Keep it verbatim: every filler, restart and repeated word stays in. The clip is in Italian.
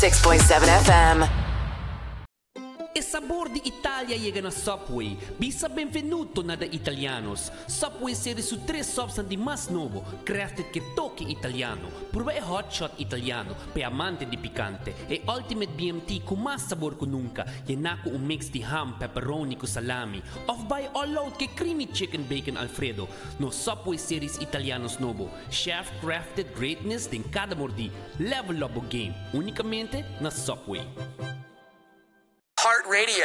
six point seven F M. Il sabor di Italia llega na Subway. Bisa benvenuto na da Italianos. Subway serie su tre substanti mas novo, crafted che toque italiano. Prueba e hot shot italiano, pe amante di picante. E Ultimate B M T con mas sabor ko nunca. Yenako un mix di ham, pepperoni ko salami. Off by all out che creamy chicken bacon Alfredo. No Subway series Italianos novo. Chef crafted greatness din cada mordi. Level up o game. Unicamente na Subway. Heart Radio.